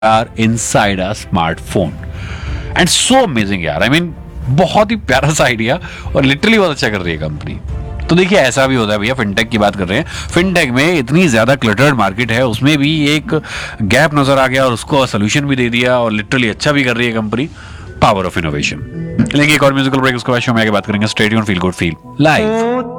are inside a smartphone and so amazing यार. I mean बहुत ही प्यारा सा आइडिया और लिटरली बहुत अच्छा कर रही है कंपनी. तो देखिए ऐसा भी होता है भैया, फिनटेक की बात कर रहे हैं. फिनटेक में इतनी ज्यादा क्लटर्ड मार्केट है, उसमें भी एक गैप नजर आ गया और उसको सोल्यूशन भी दे दिया और लिटरली अच्छा भी कर रही है कंपनी. Power of innovation. लेकिन एक और म्यूजिकल ब्रेक, उसके बाद शो में आगे बात करेंगे. Stay tuned, feel good feel live.